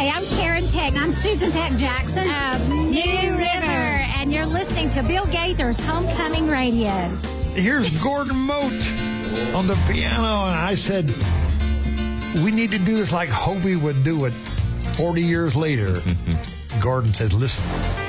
Hi, I'm Karen Peck. I'm Susan Peck Jackson of New River, and you're listening to Bill Gaither's Homecoming Radio. Here's Gordon Mote on the piano, and I said, we need to do this like Hovey would do it 40 years later. Gordon said, listen.